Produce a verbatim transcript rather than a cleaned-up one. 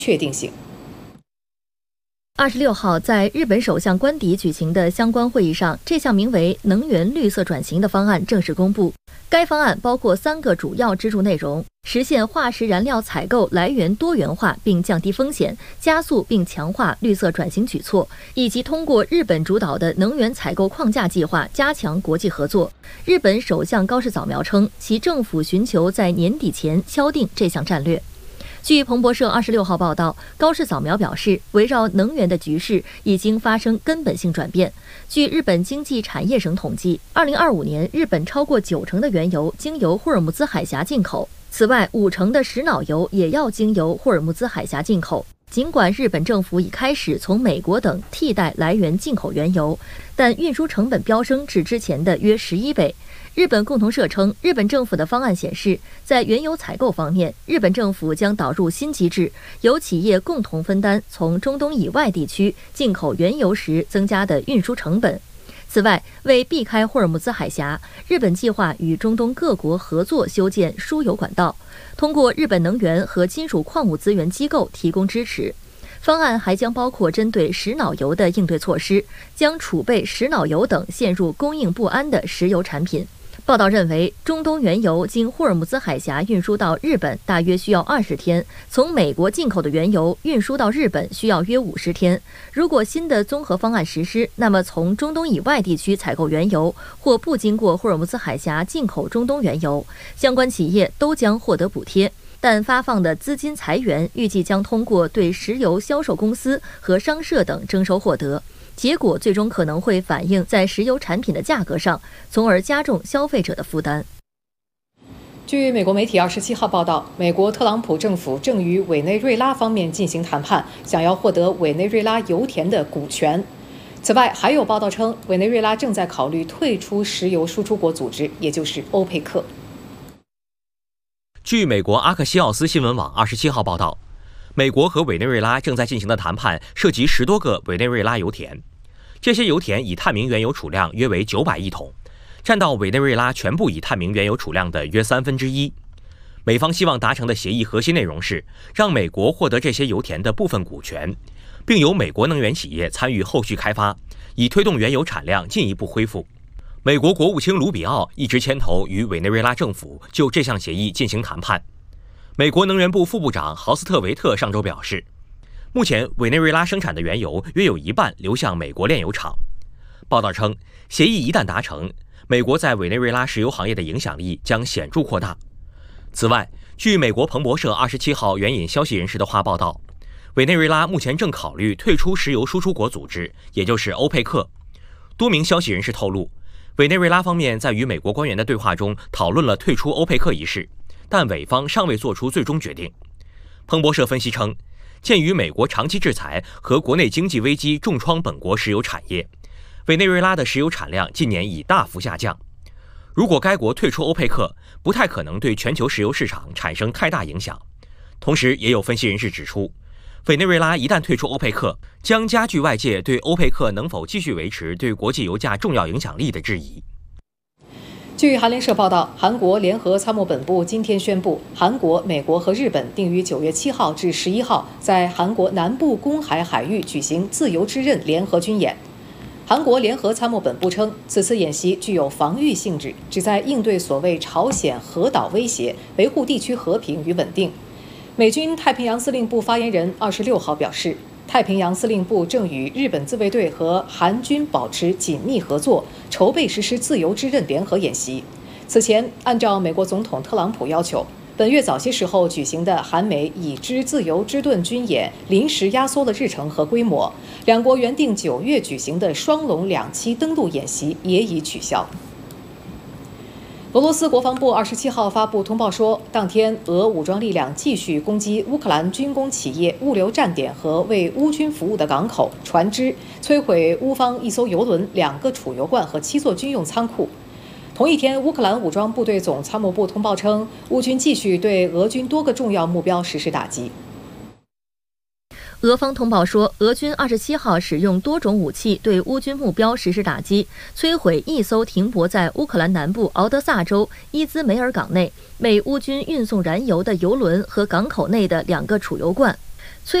确定性。 二十六号，在日本首相官邸举行的相关会议上，这项名为“能源绿色转型”的方案正式公布。该方案包括三个主要支柱内容：实现化石燃料采购来源多元化并降低风险，加速并强化绿色转型举措，以及通过日本主导的能源采购框架计划加强国际合作。日本首相高市早苗称，其政府寻求在年底前敲定这项战略。据彭博社二十六号报道，高市早苗表示，围绕能源的局势已经发生根本性转变。据日本经济产业省统计，二零二五年日本超过九成的原油经由霍尔木兹海峡进口，此外五成的石脑油也要经由霍尔木兹海峡进口。尽管日本政府已开始从美国等替代来源进口原油，但运输成本飙升至之前的约十一倍。日本共同社称，日本政府的方案显示，在原油采购方面，日本政府将导入新机制，由企业共同分担从中东以外地区进口原油时增加的运输成本。此外，为避开霍尔木兹海峡，日本计划与中东各国合作修建输油管道，通过日本能源和金属矿物资源机构提供支持。方案还将包括针对石脑油的应对措施，将储备石脑油等陷入供应不安的石油产品。报道认为，中东原油经霍尔木兹海峡运输到日本大约需要二十天，从美国进口的原油运输到日本需要约五十天。如果新的综合方案实施，那么从中东以外地区采购原油或不经过霍尔木兹海峡进口中东原油，相关企业都将获得补贴。但发放的资金财源预计将通过对石油销售公司和商社等征收获得，结果最终可能会反映在石油产品的价格上，从而加重消费者的负担。 据美国媒体二十七号报道，美国特朗普政府正与委内瑞拉方面进行谈判，想要获得委内瑞拉油田的股权。此外，还有报道称，委内瑞拉正在考虑退出石油输出国组织，也就是欧佩克。 据美国阿克西奥斯新闻网二十七号报道，美国和委内瑞拉正在进行的谈判涉及十多个委内瑞拉油田，这些油田已探明原油储量约为九百亿桶，占到委内瑞拉全部已探明原油储量的约三分之一。美方希望达成的协议核心内容是让美国获得这些油田的部分股权，并由美国能源企业参与后续开发，以推动原油产量进一步恢复。美国国务卿卢比奥一直牵头与委内瑞拉政府就这项协议进行谈判。美国能源部副部长豪斯特维特上周表示，目前委内瑞拉生产的原油约有一半流向美国炼油厂。报道称，协议一旦达成，美国在委内瑞拉石油行业的影响力将显著扩大。此外，据美国彭博社二十七号援引消息人士的话报道，委内瑞拉目前正考虑退出石油输出国组织，也就是欧佩克。多名消息人士透露，委内瑞拉方面在与美国官员的对话中讨论了退出欧佩克一事，但委方尚未做出最终决定。彭博社分析称，鉴于美国长期制裁和国内经济危机重创本国石油产业，委内瑞拉的石油产量近年已大幅下降。如果该国退出欧佩克，不太可能对全球石油市场产生太大影响。同时，也有分析人士指出，委内瑞拉一旦退出欧佩克，将加剧外界对欧佩克能否继续维持对国际油价重要影响力的质疑。 据韩联社报道，韩国联合参谋本部今天宣布，韩国、美国和日本定于九月七号至十一号在韩国南部公海海域举行自由之刃联合军演。韩国联合参谋本部称，此次演习具有防御性质，旨在应对所谓朝鲜核岛威胁，维护地区和平与稳定。美军太平洋司令部发言人二十六号表示，太平洋司令部正与日本自卫队和韩军保持紧密合作，筹备实施自由之刃联合演习。此前，按照美国总统特朗普要求，本月早些时候举行的韩美已知自由之盾军演临时压缩了日程和规模，两国原定九月举行的双龙两栖登陆演习也已取消。俄罗斯国防部二十七号发布通报说，当天俄武装力量继续攻击乌克兰军工企业物流站点和为乌军服务的港口、船只，摧毁乌方一艘油轮、两个储油罐和七座军用仓库。同一天，乌克兰武装部队总参谋部通报称，乌军继续对俄军多个重要目标实施打击。 俄方通报说，俄军二十七号使用多种武器对乌军目标实施打击，摧毁一艘停泊在乌克兰南部敖德萨州伊兹梅尔港内为乌军运送燃油的油轮和港口内的两个储油罐。